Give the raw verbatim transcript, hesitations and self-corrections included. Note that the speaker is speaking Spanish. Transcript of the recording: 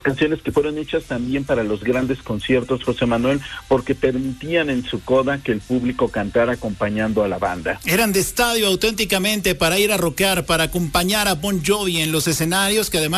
canciones que fueron hechas también para los grandes conciertos, José Manuel, porque permitían en su coda que el público cantara acompañando a la banda. Eran de estadio auténticamente para ir a rockear, para acompañar a Bon Jovi en los escenarios, que además